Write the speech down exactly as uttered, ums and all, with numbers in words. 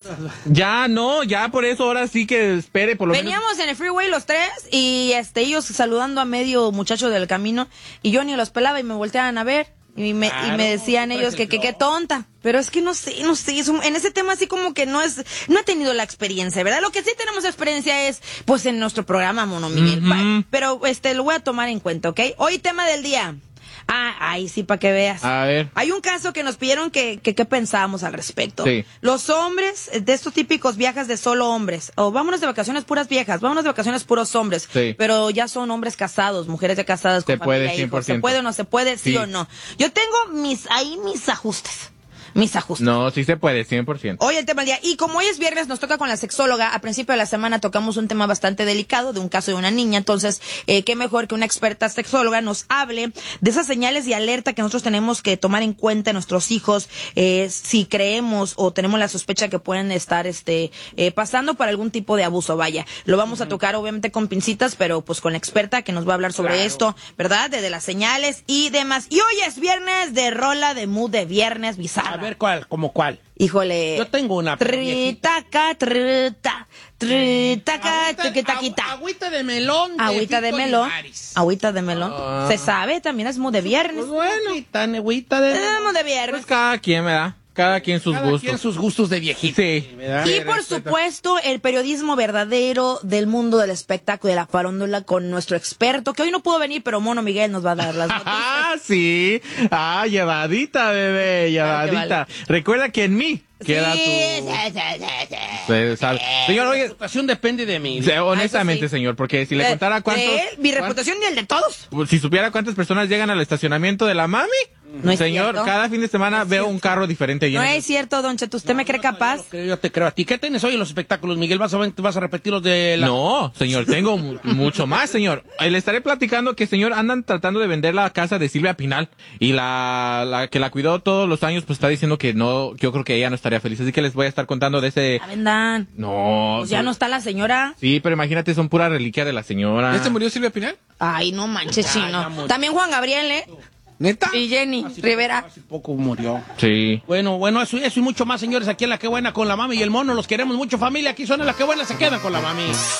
Ya, no, ya por eso ahora sí que espere por lo Veníamos menos. en el freeway los tres y este ellos saludando a medio muchacho del camino y yo ni los pelaba y me volteaban a ver y me, Claro, y me decían ellos que qué tonta. Pero es que no sé, no sé, es un- en ese tema así como que no es, no he tenido la experiencia, ¿verdad? Lo que sí tenemos experiencia es, pues, en nuestro programa, Mono Miguel. Ujú. Pero, este, lo voy a tomar en cuenta, ¿ok? Hoy tema del día. Ah, ahí sí, para que veas. A ver. Hay un caso que nos pidieron que, que, que pensábamos al respecto. Sí. Los hombres, de estos típicos viajes de solo hombres, o vámonos de vacaciones puras viejas, vámonos de vacaciones puros hombres, Sí. pero ya son hombres casados, mujeres ya casadas con Se puede, familia e hijos. cien por ciento. ¿Se puede o no se puede? ¿Sí, Sí. o no? Yo tengo mis, ahí mis ajustes. Mis ajustes. No, sí se puede, cien por ciento. Hoy el tema del día. Y como hoy es viernes, nos toca con la sexóloga. A principio de la semana tocamos un tema bastante delicado de un caso de una niña. Entonces, eh, qué mejor que una experta sexóloga nos hable de esas señales de alerta que nosotros tenemos que tomar en cuenta en nuestros hijos, eh, si creemos o tenemos la sospecha que pueden estar este eh, pasando por algún tipo de abuso. Vaya, lo vamos a tocar obviamente con pincitas, pero pues con la experta que nos va a hablar sobre Claro. esto, ¿verdad? De, de las señales y demás. Y hoy es viernes de rola de mood de viernes bizarra. A ver, ¿cuál? ¿Cómo cuál? Híjole. Yo tengo una, pero viejita. Tritaca, trita, tritaca, Agüita- tiquitaquita. agu- Agüita de melón. Agüita de Fito melón. Olivares. Agüita de melón. Ah. Se sabe, también es mood de viernes. Pues bueno. Agüita, agüita de Es melón. mood de viernes. Pues cada quien, ¿verdad? Cada quien sus Cada gustos. quien sus gustos de viejito. Sí. ¿verdad? Y por supuesto, el periodismo verdadero del mundo del espectáculo y de la farándula con nuestro experto, que hoy no pudo venir, pero Mono Miguel nos va a dar las noticias. Ah, sí. Ah, llevadita, bebé, Claro que llevadita. vale. Recuerda que en mí queda Sí, tu... sí, sí, sí, sí. Se sabe. Señor, La oye, reputación depende de mí. se- honestamente, Ah, eso sí. señor, porque si le De- contara cuántos... de él, mi cuán- reputación y el de todos. pues, si supiera cuántas personas llegan al estacionamiento de la mami, No es señor, cierto. cada fin de semana veo un carro diferente No lleno. es cierto, don Cheto. ¿Usted me cree capaz? Yo, creo, yo te creo a ti. ¿Qué tienes hoy en los espectáculos, Miguel? ¿Vas a, vas a repetir los de la... No, señor, tengo mu- mucho más, señor. Eh, Le estaré platicando que, señor, andan tratando de vender la casa de Silvia Pinal y la, la que la cuidó todos los años, pues está diciendo que no, yo creo que ella no estaría feliz. Así que les voy a estar contando de ese... La vendan. No. Pues ya so- no está la señora. Sí, pero imagínate, son pura reliquia de la señora. ¿Ya se murió Silvia Pinal? Ay, no manches, Ya, chino. ya murió. También Juan Gabriel, ¿eh? ¿Neta? Y Jenny Rivera. Hace poco murió. Sí. Bueno, bueno, eso, eso y mucho más, señores, aquí en La Qué Buena con la Mami y el Mono. Los queremos mucho, familia. Aquí suena La Qué Buena, se quedan con la Mami.